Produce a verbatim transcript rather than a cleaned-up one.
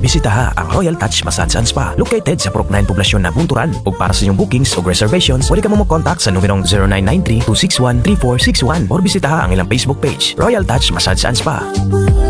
bisitaha ang Royal Touch Massage and Spa located sa Purok nine Poblasyon na Bunturan. Ug para sa inyong bookings o reservations, pwede ka mo mag-contact sa numerong zero nine nine three two six one three four six one or bisitaha ang ilang Facebook page, Royal Touch Massage and Spa.